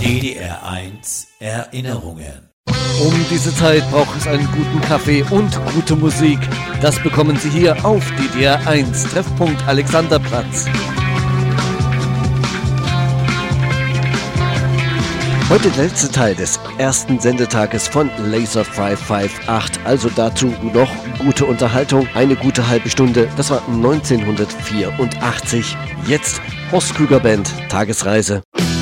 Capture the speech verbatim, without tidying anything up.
D D R eins Erinnerungen. Um diese Zeit braucht es einen guten Kaffee und gute Musik. Das bekommen Sie hier auf D D R eins, Treffpunkt Alexanderplatz. Heute der letzte Teil des ersten Sendetages von Laser fünf fünf acht. Also dazu noch gute Unterhaltung, eine gute halbe Stunde. Das war neunzehnhundertvierundachtzig. Jetzt Horst Krüger Band, Tagesreise.